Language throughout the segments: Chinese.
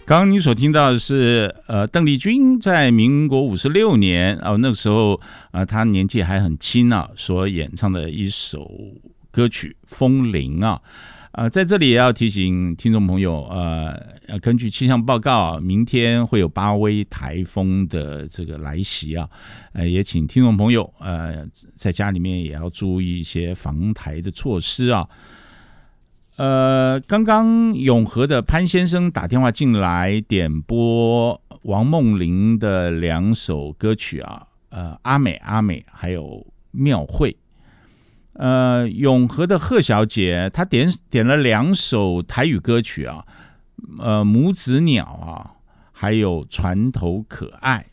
刚刚你所听到的是邓丽君在民国56年那个时候她年纪还很轻所演唱的一首歌曲《风铃》在这里也要提醒听众朋友根据气象报告明天会有8威台风的这个来袭也请听众朋友在家里面也要注意一些防台的措施刚刚永和的潘先生打电话进来点播王梦玲的2首歌曲阿美阿美还有庙会。永和的贺小姐她点了2首台语歌曲母子鸟还有船头可爱。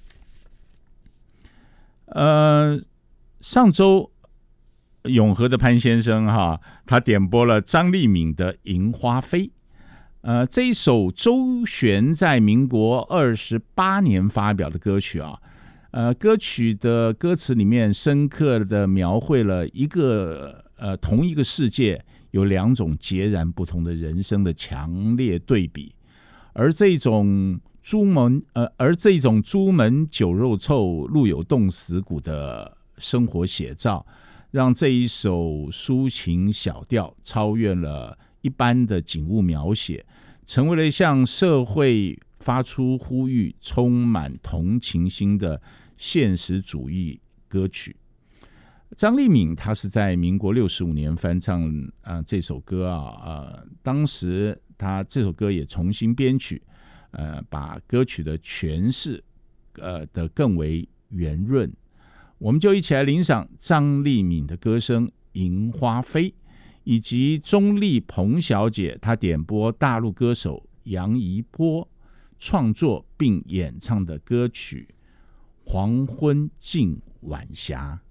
上周永和的潘先生他点播了张丽敏的《银花飞》这一首周璇在民国28年发表的歌曲歌曲的歌词里面深刻的描绘了同一个世界有2种截然不同的人生的强烈对比，而这种朱门酒肉臭路有冻死骨的生活写照，让这一首抒情小调超越了一般的景物描写，成为了向社会发出呼吁充满同情心的现实主义歌曲。张丽敏她是在民国65年翻唱这首歌当时她这首歌也重新编曲把歌曲的诠释的更为圆润。我们就一起来欣赏张丽敏的歌声《银花飞》，以及钟丽鹏小姐她点播大陆歌手杨怡波创作并演唱的歌曲《黄昏近晚霞》。